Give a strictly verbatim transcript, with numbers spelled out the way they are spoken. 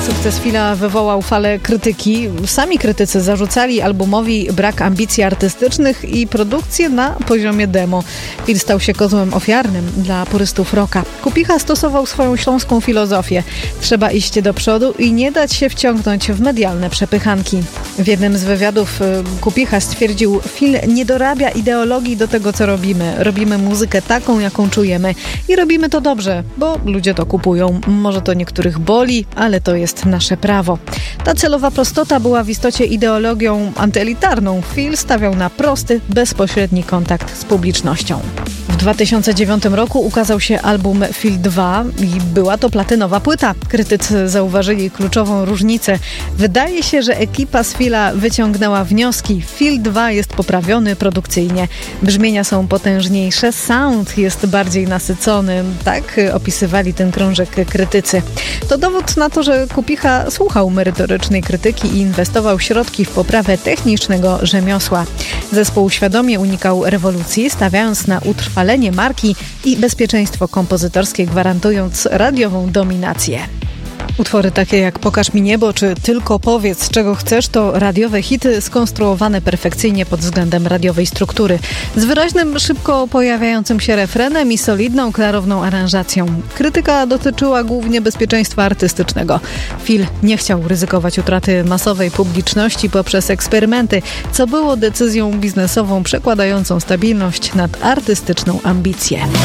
Sukces Phila wywołał falę krytyki. Sami krytycy zarzucali albumowi brak ambicji artystycznych i produkcję na poziomie demo. Phil stał się kozłem ofiarnym dla purystów rocka. Kupicha stosował swoją śląską filozofię. Trzeba iść do przodu i nie dać się wciągnąć w medialne przepychanki. W jednym z wywiadów Kupicha stwierdził: Phil nie dorabia ideologii do tego, co robimy. Robimy muzykę taką, jaką czujemy i robimy to dobrze, bo ludzie to kupują. Może to niektórych boli, ale to jest nasze prawo. Ta celowa prostota była w istocie ideologią antyelitarną. Phil stawiał na prosty, bezpośredni kontakt z publicznością. W dwa tysiące dziewiątym roku ukazał się album Phil dwa i była to platynowa płyta. Krytycy zauważyli kluczową różnicę. Wydaje się, że ekipa z Phila wyciągnęła wnioski. Phil dwa jest poprawiony produkcyjnie. Brzmienia są potężniejsze, sound jest bardziej nasycony. Tak opisywali ten krążek krytycy. To dowód na to, że Kupicha słuchał merytorycznej krytyki i inwestował środki w poprawę technicznego rzemiosła. Zespół świadomie unikał rewolucji, stawiając na utrwalenie marki i bezpieczeństwo kompozytorskie, gwarantując radiową dominację. Utwory takie jak Pokaż mi niebo czy Tylko powiedz, czego chcesz to radiowe hity skonstruowane perfekcyjnie pod względem radiowej struktury. Z wyraźnym, szybko pojawiającym się refrenem i solidną, klarowną aranżacją. Krytyka dotyczyła głównie bezpieczeństwa artystycznego. Phil nie chciał ryzykować utraty masowej publiczności poprzez eksperymenty, co było decyzją biznesową przekładającą stabilność nad artystyczną ambicję.